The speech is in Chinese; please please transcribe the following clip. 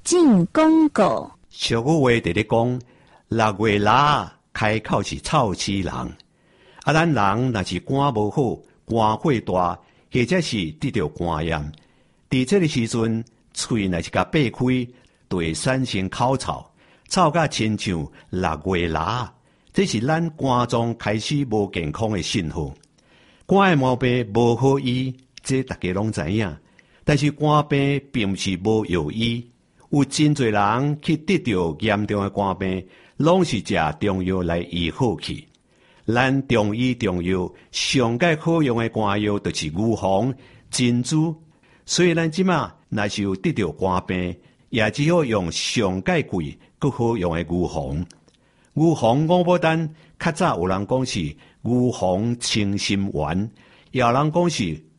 进广告。 俗语话直咧讲，6月腊开口是臭死人。咱人若是肝无好，肝火大，或者是得着肝炎，伫这个时阵，喙若是甲闭开，就会产生口臭，臭甲亲像6月腊。这是咱肝脏开始无健康的信号。肝的毛病无好医，这大家拢知影。但是肝病并不是无药医，有真侪人去得到严重的肝病，拢是食中药来医好去。咱中医中药上界好用的肝药就是牛黄、珍珠，所以咱即马若是有得到肝病，也只好用上界贵、更好用的牛黄。牛黄五宝丹，较早有人讲是牛黄清心丸，也有人讲是